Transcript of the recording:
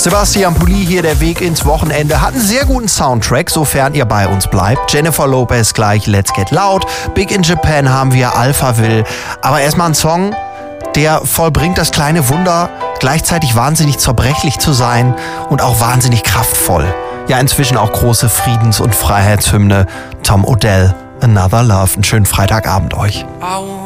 Sebastian Pulli hier, der Weg ins Wochenende. Hat einen sehr guten Soundtrack, sofern ihr bei uns bleibt. Jennifer Lopez gleich Let's Get Loud. Big in Japan haben wir Alphaville. Aber erstmal ein Song, der vollbringt das kleine Wunder, gleichzeitig wahnsinnig zerbrechlich zu sein und auch wahnsinnig kraftvoll. Ja, inzwischen auch große Friedens- und Freiheitshymne. Tom Odell, Another Love. Einen schönen Freitagabend euch.